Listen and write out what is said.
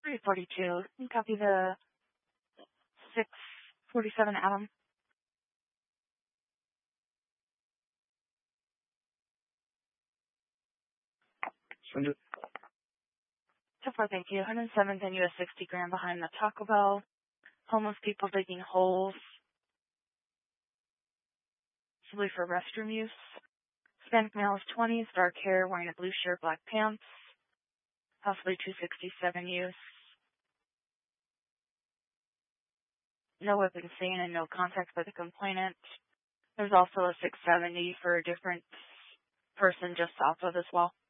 342. Copy the 647 Adam. Send it. So far, thank you. 107th and US 60 Grand behind the Taco Bell. Homeless people digging holes. Possibly for restroom use. Hispanic male is 20s, dark hair, wearing a blue shirt, black pants. Possibly 267 use. No weapon seen and no contact by the complainant. There's also a 670 for a different person just south of as well.